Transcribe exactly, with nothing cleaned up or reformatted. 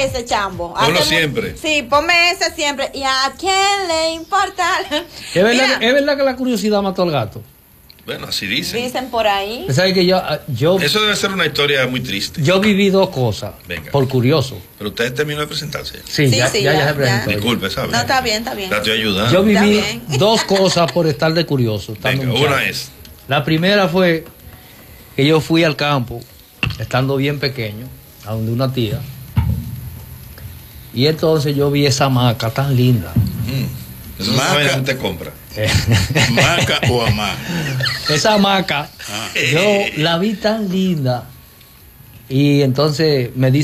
ese, chambo. Ponlo Hacemos, siempre. Sí, ponme ese siempre. ¿Y a quién le importa? ¿Es verdad, que, ¿Es verdad que la curiosidad mató al gato? Bueno, así dicen. Dicen por ahí. ¿Sabes que yo, yo, Eso debe ser una historia muy triste. Yo viví dos cosas. Venga. Por curioso. Pero usted terminó de presentarse. Sí, Sí, ya, sí, ya, ya, ya se presentó. Disculpe, ¿sabes? No, está bien, está bien. La estoy ayudando. Yo viví Está bien. dos cosas por estar de curioso. estando Venga, muchacho. una es. La primera fue que yo fui al campo, estando bien pequeño, a donde una tía. Y entonces yo vi esa hamaca tan linda. Mm. Eso no sabe, la gente compra. ¿Maca o hamaca? Esa hamaca, Ah. yo la vi tan linda. Y entonces me dice